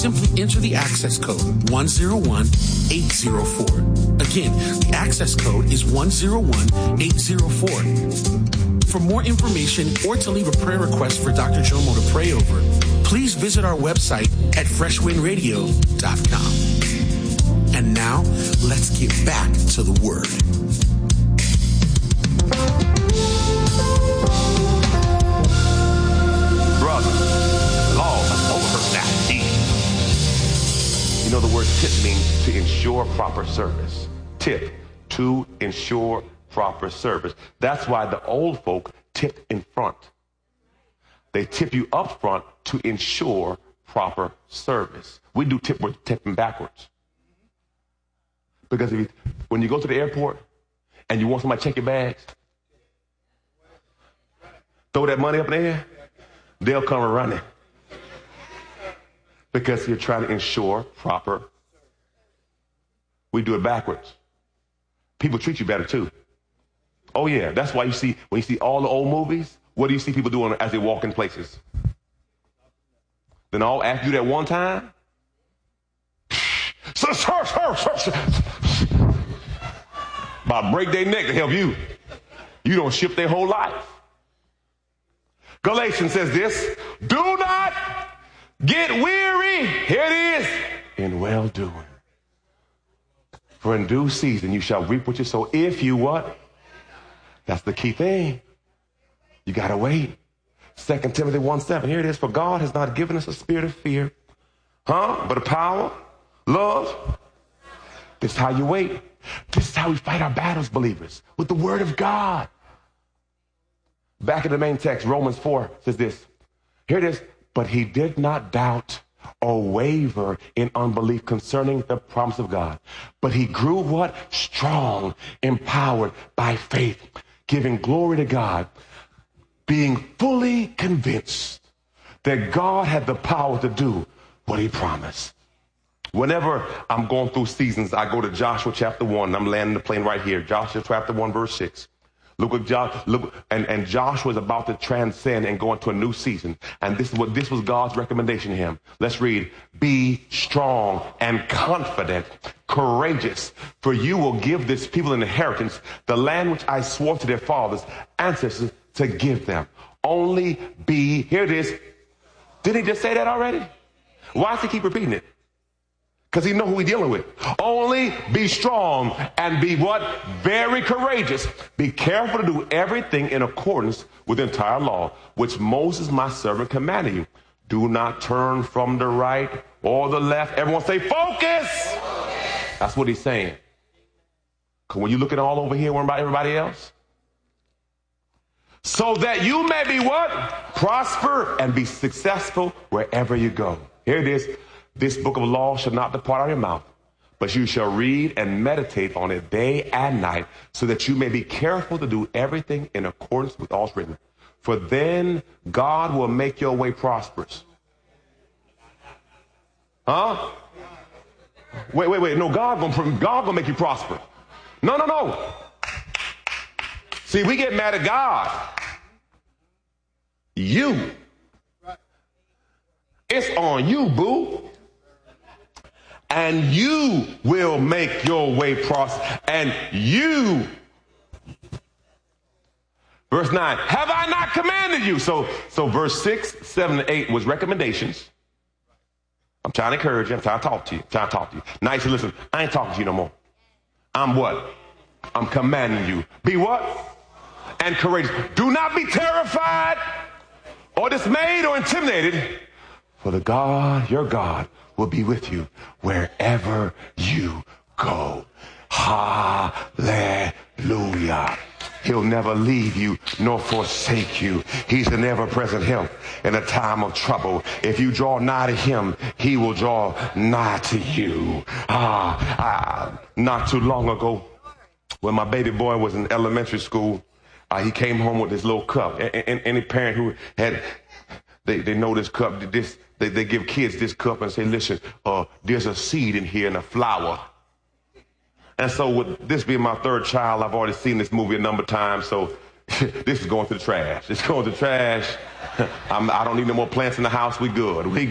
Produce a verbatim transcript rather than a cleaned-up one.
simply enter the access code one zero one eight zero four. Again, the access code is one zero one eight zero four. For more information or to leave a prayer request for Doctor Jomo to pray over, please visit our website at fresh wind radio dot com. And now, let's get back to the Word. Brother, law is over that deep. You know the word tip means to ensure proper service. Tip, to ensure proper service. That's why the old folk tip in front. They tip you up front to ensure proper service. We do tip, we're tipping backwards. Because if you, when you go to the airport and you want somebody to check your bags, throw that money up in the air, they'll come running. Because you're trying to ensure proper. We do it backwards. People treat you better too. Oh yeah, that's why you see, when you see all the old movies, what do you see people doing as they walk in places? Then all after you that one time, sir, sir, sir, sir, sir. About break their neck to help you. You don't shift their whole life. Galatians says this, do not get weary, here it is, in well-doing. For in due season you shall reap what you sow. If you what? That's the key thing. You got to wait. Second Timothy one seven, here it is. For God has not given us a spirit of fear, huh? But a power, love. This is how you wait. This is how we fight our battles, believers, with the word of God. Back in the main text, Romans four says this. Here it is. But he did not doubt or waver in unbelief concerning the promise of God. But he grew what? Strong, empowered by faith, giving glory to God, being fully convinced that God had the power to do what he promised. Whenever I'm going through seasons, I go to Joshua chapter one. I'm landing the plane right here. Joshua chapter one, verse six. Look at Joshua, look, and, and Joshua is about to transcend and go into a new season. And this is what this was God's recommendation to him. Let's read. Be strong and confident, courageous, for you will give this people an inheritance, the land which I swore to their fathers, ancestors, to give them. Only be, here it is. Didn't he just say that already? Why does he keep repeating it? Because he knows who he's dealing with. Only be strong and be what? Very courageous. Be careful to do everything in accordance with the entire law, which Moses, my servant, commanded you. Do not turn from the right or the left. Everyone say focus. Focus. That's what he's saying. Because when you look at all over here, what about everybody else? So that you may be what? Prosper and be successful wherever you go. Here it is. This book of law shall not depart out of your mouth, but you shall read and meditate on it day and night, so that you may be careful to do everything in accordance with all that's written. For then God will make your way prosperous. Huh? Wait, wait, wait. No, God gonna, God gonna make you prosper. No, no, no. See, we get mad at God. You. It's on you, boo. And you will make your way prosper. And you. Verse nine, have I not commanded you? So, so verse six, seven, and eight was recommendations. I'm trying to encourage you. I'm trying to talk to you. I'm trying to talk to you. Now you say, listen, I ain't talking to you no more. I'm what? I'm commanding you. Be what? And courageous. Do not be terrified or dismayed or intimidated, for the God, your God, will be with you wherever you go. Hallelujah. He'll never leave you nor forsake you. He's an ever-present help in a time of trouble. If you draw nigh to him, he will draw nigh to you. Ah, ah, not too long ago, when my baby boy was in elementary school, uh, he came home with this little cup. A- a- any parent who had, they, they know this cup, this, they, they give kids this cup and say, listen, uh, there's a seed in here and a flower. And so with this being my third child, I've already seen this movie a number of times, so this is going to the trash. It's going to the trash. I'm, I don't need no more plants in the house. We good. We